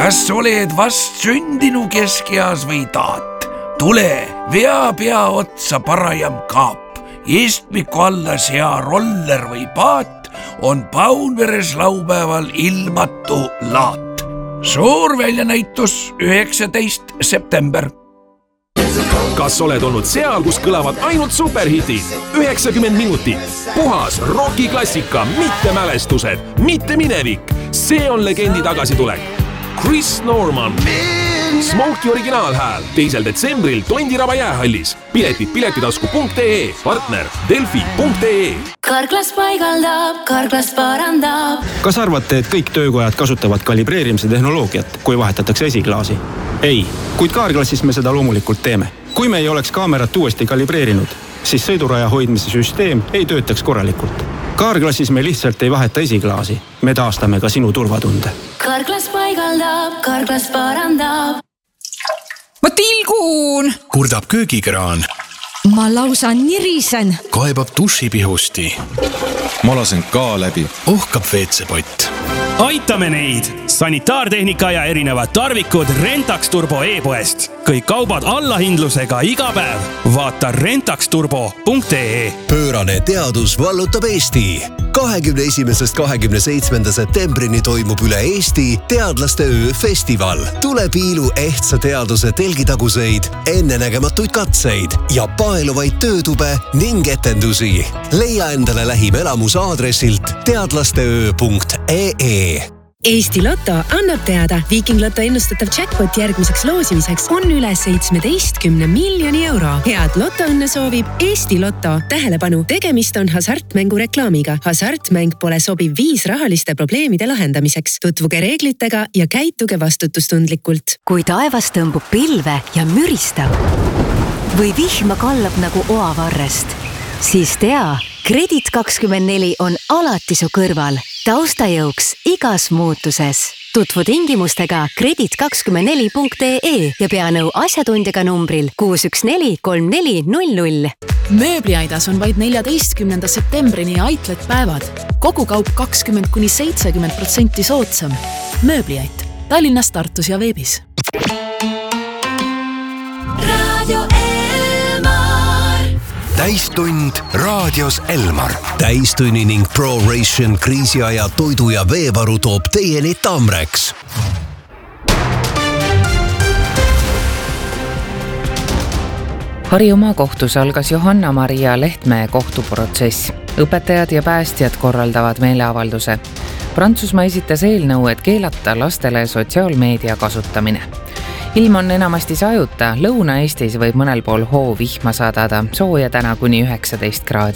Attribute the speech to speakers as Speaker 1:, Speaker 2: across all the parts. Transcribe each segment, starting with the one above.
Speaker 1: kas oled vast sündinu keskeas või taat? Tule, vea pea otsa parajam kaap. Istmiku alla sea roller või paat on Paunveres laupäeval ilmatu laat. Suur väljanäitus 19. september.
Speaker 2: Kas oled olnud seal, kus kõlavad ainult superhitid? 90 minutit. Puhas rokiklassika, mitte mälestused, mitte minevik. See on legendi tagasitulek. Chris Norman. Smokey originaalhääl 2. detsembril Tondiraba jäähallis. Piletid piletitasku.ee, partner delfi.ee.
Speaker 3: Karklas paigaldab, Karklas parandab.
Speaker 4: Kas arvate, et kõik töökojad kasutavad kalibreerimise tehnoloogiat, kui vahetatakse esiklaasi? Ei, kuid Karklassis me seda loomulikult teeme. Kui me ei oleks kaamerat uuesti kalibreerinud, siis sõiduraja hoidmise süsteem ei töötaks korralikult. Karklassis me lihtsalt ei vaheta esiklaasi. Me taastame ka sinu turvatunde.
Speaker 3: Karklas paigaldab, Karklas parandab.
Speaker 5: Ma tilgun!
Speaker 6: Kurdab köögikraan.
Speaker 5: Ma lausa nirisen.
Speaker 6: Kaebab dušipihusti. Ma lasen ka läbi. Ohkab veetsepott.
Speaker 7: Aitame neid! Sanitaartehnika ja erinevad tarvikud Rentax Turbo e-poest. Kõik kaubad allahindlusega iga päev. Vaata rentaxturbo.ee.
Speaker 8: Pöörane teadus vallutab Eesti. 21.–27. septembrini toimub üle Eesti teadlaste öö festival. Tule piilu ehtsa teaduse telgitaguseid, ennenägematuid katseid ja paeluvaid töötube ning etendusi. Leia endale lähim elamus aadressilt teadlasteöö.ee.
Speaker 9: Eesti Lotto annab teada, Viking Lotto ennustatav jackpot järgmiseks loosimiseks on üle 17 miljoni euro. Head lotoõnne soovib Eesti Lotto. Tähelepanu, tegemist on hasartmängu reklaamiga. Hasartmäng pole sobiv viis rahaliste probleemide lahendamiseks. Tutvuge reeglitega ja käituge vastutustundlikult.
Speaker 10: Kui taevas tõmbub pilve ja müristab või vihma kallab nagu oavarrest, siis tea, Kredit24 on alati su kõrval. Taustajõuks igas muutuses. Tutvu tingimustega kredit24.ee ja pea nõu asjatundjaga numbril 6143400.
Speaker 11: Mööbliaidas on vaid 14. septembrini Aitlet päevad. Kogu kaup 20–70% soodsam. Mööbliait. Tallinnas, Tartus ja veebis.
Speaker 3: Radio
Speaker 8: Täistund raadios Elmar. Täistunni ning ProRation kriisiaja toidu ja veevaru toob teieni Tamreks.
Speaker 12: Harju maakohtus algas Johanna-Maria Lehtmäe kohtuprotsess. Õpetajad ja päästjad korraldavad meeleavalduse. Prantsusmaa esitas eelnõu, et keelata lastele sotsiaalmeedia kasutamine. Ilm on enamasti sajuta, Lõuna-Eestis võib mõnel pool hoo vihma sadada, sooja täna kuni 19 kraadi.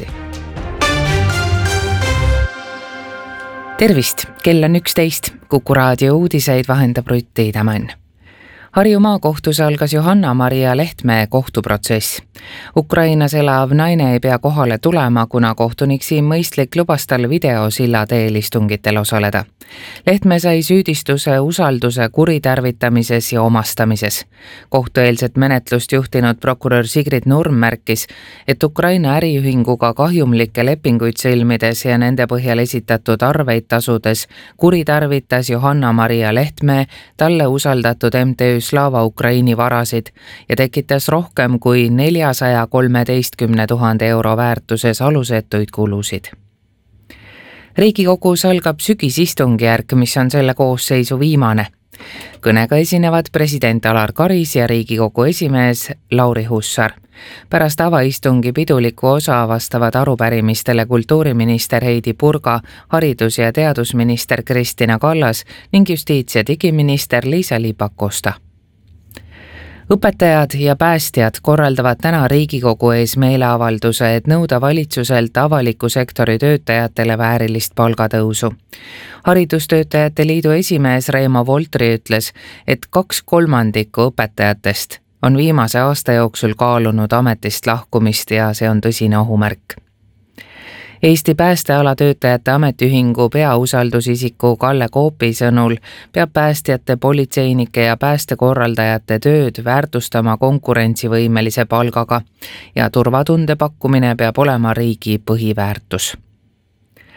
Speaker 12: Tervist, kell on 11, Kuku raadio uudiseid vahendab Rutt Tiidemann. Harju maakohtus algas Johanna-Maria Lehtmäe kohtuprotsess. Ukrainas elav naine ei pea kohale tulema, kuna kohtunik Siim Mõistlik lubas tal videosilla teel istungitel osaleda. Lehtmäe sai süüdistuse usalduse kuritarvitamises ja omastamises. Kohtueelset menetlust juhtinud prokurör Sigrid Nurm märkis, et Ukraina äriühinguga kahjumlikke lepinguid sõlmides ja nende põhjal esitatud arveid tasudes kuritarvitas Johanna-Maria Lehtmäe talle usaldatud MTÜ Slava Ukraini varasid ja tekitas rohkem kui 413 000 euro väärtuses alusetuid kulusid. Riigikogus algab sügisistungjärk, mis on selle koosseisu viimane. Kõnega esinevad president Alar Karis ja Riigikogu esimees Lauri Hussar. Pärast avaistungi piduliku osa vastavad arupärimistele kultuuriminister Heidi Purga, haridus- ja teadusminister Kristina Kallas ning justiits- ja digiminister Liisa-Ly Pakosta. Õpetajad ja päästjad korraldavad täna Riigikogu ees meeleavalduse, et nõuda valitsuselt avaliku sektori töötajatele väärilist palgatõusu. Haridustöötajate liidu esimees Reimo Voltri ütles, et 2/3 õpetajatest on viimase aasta jooksul kaalunud ametist lahkumist ja see on tõsine ohumärk. Eesti päästeala töötajate ametiühingu peausaldusisiku Kalle Koopi sõnul peab päästjate, politseinike ja päästekorraldajate tööd väärtustama konkurentsivõimelise palgaga ja turvatunde pakkumine peab olema riigi põhiväärtus.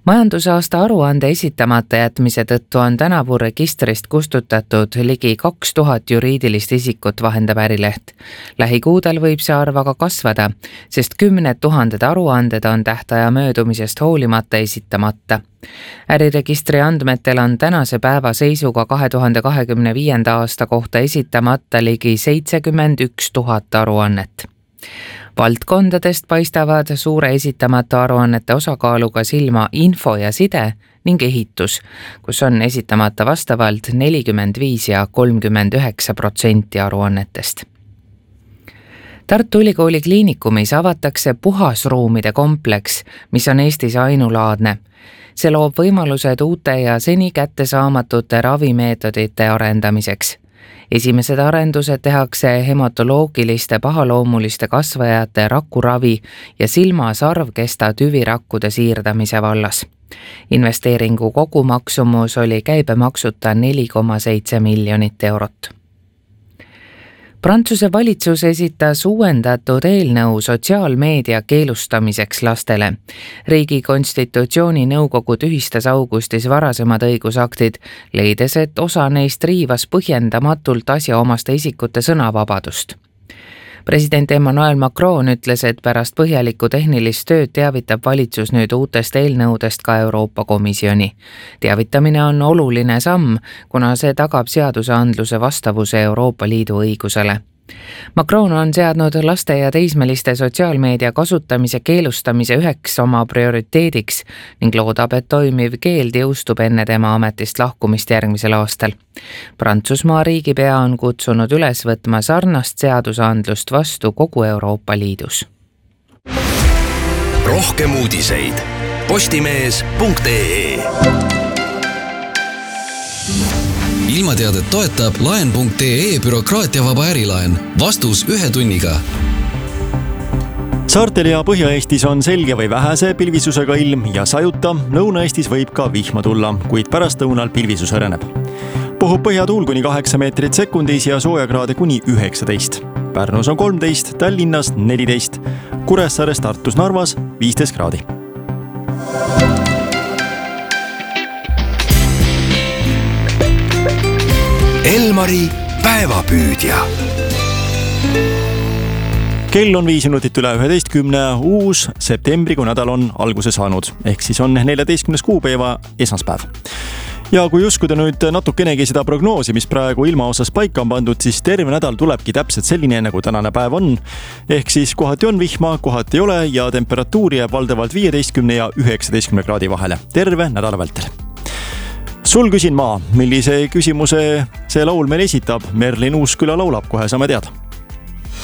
Speaker 12: majandusaasta aruande esitamata jätmise tõttu on tänavu registrist kustutatud ligi 2000 juriidilist isikut, vahendab Ärileht. Lähikuudel võib see arv aga kasvada, sest 10 000 aruanded on tähtaja möödumisest hoolimata esitamata. Äriregistri andmetel on tänase päeva seisuga 2025. aasta kohta esitamata ligi 71 000 aruannet. Valdkondadest paistavad suure esitamata aruannete osakaaluga silma info ja side ning ehitus, kus on esitamata vastavalt 45 ja 39% aruannetest. Tartu Ülikooli kliinikumis avatakse puhasruumide kompleks, mis on Eestis ainulaadne. See loob võimalused uute ja seni kättesaamatute ravimeetodite arendamiseks. Esimesed arendused tehakse hematoloogiliste pahaloomuliste kasvajate rakuravi ja silma-sarvkesta tüvirakkude siirdamise vallas. Investeeringu kogumaksumus oli käibemaksuta 4,7 miljonit eurot. Prantsuse valitsus esitas uuendatud eelnõu sotsiaalmeedia keelustamiseks lastele. Riigi konstitutsiooni nõukogu tühistas augustis varasemad õigusaktid, leides, et osa neist riivas põhjendamatult asjaomaste isikute sõnavabadust. President Emmanuel Macron ütles, et pärast põhjalikku tehnilist tööd teavitab valitsus nüüd uutest eelnõudest ka Euroopa Komisjoni. Teavitamine on oluline samm, kuna see tagab seadusandluse vastavuse Euroopa Liidu õigusele. Macron on seadnud laste ja teismeliste sotsiaalmeedia kasutamise keelustamise üheks oma prioriteediks ning loodab, et toimiv keeld jõustub enne tema ametist lahkumist järgmisel aastal. Prantsusmaa riigipea on kutsunud üles võtma sarnast seadusandlust vastu kogu Euroopa Liidus.
Speaker 8: Rohkem uudiseid postimees.ee. Ilmateadet toetab laen.ee bürokraatiavaba ärilaen. Vastus 1 tunniga.
Speaker 13: Saartel ja Põhja-Eestis on selge või vähese pilvisusega ilm ja sajuta. Lõuna-Eestis võib ka vihma tulla, kuid pärastlõunal pilvisus hõreneb. Puhub põhjatuul kuni 8 meetrit sekundis ja soojakraade kuni 19. Pärnus on 13, Tallinnas 14, Kuressaares, Tartus, Narvas 15 kraadi.
Speaker 8: Elmari päevapüüdja.
Speaker 13: Kell on 5 minutit üle 11, uus septembrikuu nädal on alguse saanud, ehk siis on 14. kuupäeva esmaspäev. Ja kui uskuda nüüd natukenegi seda prognoosi, mis praegu ilma osas paika on pandud, siis terve nädal tulebki täpselt selline, nagu tänane päev on. Ehk siis kohati on vihma, kohati ei ole ja temperatuur jääb valdavalt 15 ja 19 kraadi vahele terve nädala vältel. Sul küsin ma, millise küsimuse see laul meil esitab? Merlin Uusküla laulab, kohe saame teada.